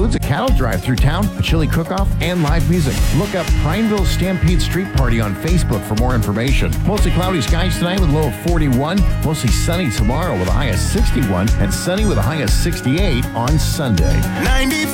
includes a cattle drive through town, a chili cook-off, and live music. Look up Prineville Stampede Street Party on Facebook for more information. Mostly cloudy skies tonight with a low of 41. Mostly sunny tomorrow with a high of 61. And sunny with a high of 68 on Sunday. 94.